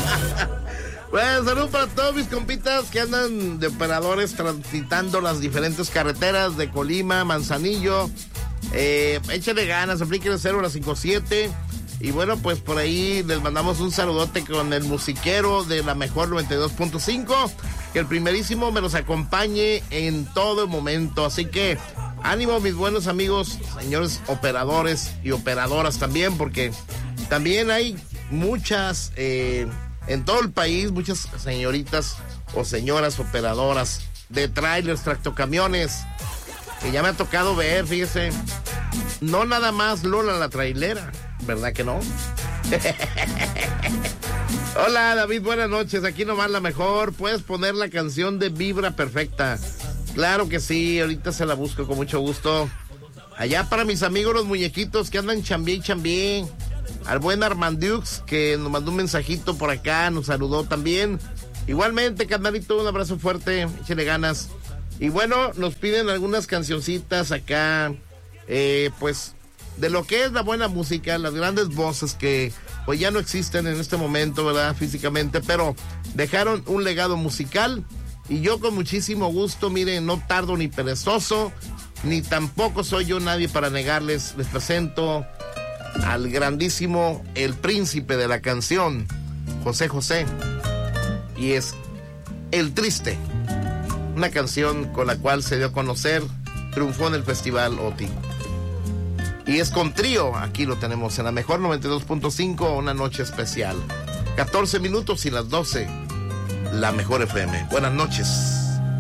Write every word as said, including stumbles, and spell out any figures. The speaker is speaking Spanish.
Bueno, salud para todos mis compitas que andan de operadores transitando las diferentes carreteras de Colima, Manzanillo. Eh, échale ganas, aplíquenle cero a las cinco siete. Y bueno, pues por ahí les mandamos un saludote con el musiquero de la mejor noventa y dos punto cinco. Que el primerísimo me los acompañe en todo momento. Así que ánimo, mis buenos amigos, señores operadores y operadoras también, porque también hay muchas... Eh, en todo el país, muchas señoritas o señoras operadoras de trailers, tractocamiones, que ya me ha tocado ver, fíjese, no nada más Lola la trailera, ¿verdad que no? Hola David, buenas noches, aquí nomás la mejor, puedes poner la canción de Vibra Perfecta. Claro que sí, ahorita se la busco con mucho gusto. Allá para mis amigos los muñequitos que andan chambié y chambié. Al buen Armandux, que nos mandó un mensajito por acá, nos saludó también. Igualmente, carnalito, un abrazo fuerte, échale ganas. Y bueno, nos piden algunas cancioncitas acá, eh, pues, de lo que es la buena música, las grandes voces que pues ya no existen en este momento, ¿verdad? Físicamente, pero dejaron un legado musical. Y yo con muchísimo gusto, miren, no tardo ni perezoso, ni tampoco soy yo nadie para negarles, les presento al grandísimo, el príncipe de la canción, José José, y es El Triste, una canción con la cual se dio a conocer, triunfó en el Festival O T I, y es con trío. Aquí lo tenemos en la mejor noventa y dos punto cinco, una noche especial, catorce minutos y las doce, la mejor F M. Buenas noches.